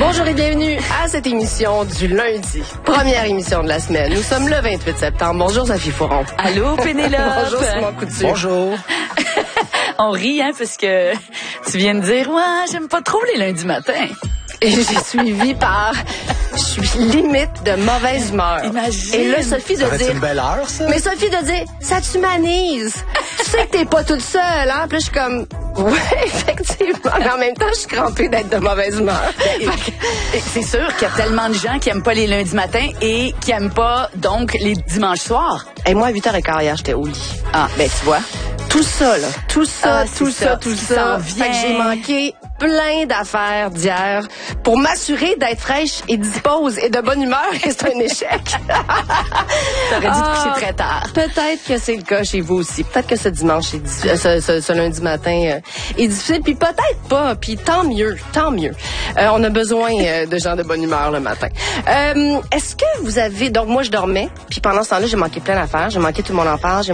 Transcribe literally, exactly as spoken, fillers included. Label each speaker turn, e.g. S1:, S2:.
S1: Bonjour et bienvenue à cette émission du lundi. Première émission de la semaine. Nous sommes le vingt-huit septembre. Bonjour Sophie Fouron.
S2: Allô Pénélope.
S1: Bonjour Simon Couture.
S3: Bonjour.
S2: On rit, hein, parce que tu viens de dire, ouais, j'aime pas trop les lundis matins.
S1: Et j'ai suivi par... Je suis limite de mauvaise humeur.
S2: Imagine.
S1: Et là, Sophie de
S3: Ça va être
S1: dire...
S3: une belle heure, ça?
S1: Mais Sophie de dire, ça t'humanise. Tu sais que t'es pas toute seule, hein? Puis là, je suis comme... Ouais, effectivement. Mais en même temps, je suis crampée d'être de mauvaise humeur.
S2: Et c'est sûr qu'il y a tellement de gens qui aiment pas les lundis matins et qui aiment pas, donc, les dimanches soirs.
S1: Et moi, à huit heures quinze hier, j'étais au lit.
S2: Ah, ben tu vois.
S1: Tout ça, là. Tout ça,
S2: Ah,
S1: tout
S2: c'est
S1: ça,
S2: ça,
S1: tout
S2: qui
S1: ça.
S2: s'en
S1: Fait que
S2: vient.
S1: j'ai manqué plein d'affaires d'hier pour m'assurer d'être fraîche et dispose et de bonne humeur que c'est un échec.
S2: T'aurais dû te
S1: Ah,
S2: coucher très tard.
S1: Peut-être que c'est le cas chez vous aussi. Peut-être que ce dimanche, est diffi- euh, ce, ce, ce lundi matin euh, est difficile. Puis peut-être pas. Puis tant mieux, tant mieux. Euh, on a besoin euh, de gens de bonne humeur le matin. Euh, Est-ce que vous avez... Donc moi, je dormais. Puis pendant ce temps-là, j'ai manqué plein d'affaires. J'ai manqué tout mon enfance. J'ai